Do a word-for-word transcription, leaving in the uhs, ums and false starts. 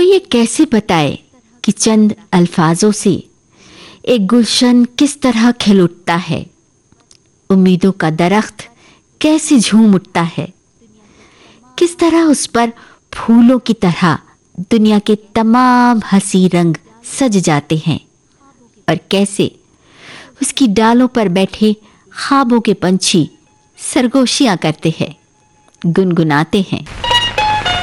ये कैसे बताए कि चंद अल्फाजों से एक गुलशन किस तरह खिल उठता है, उम्मीदों का दरख्त कैसे झूम उठता है, किस तरह उस पर फूलों की तरह दुनिया के तमाम हंसी रंग सज जाते हैं, और कैसे उसकी डालों पर बैठे ख्वाबों के पंछी सरगोशियां करते हैं, गुनगुनाते हैं।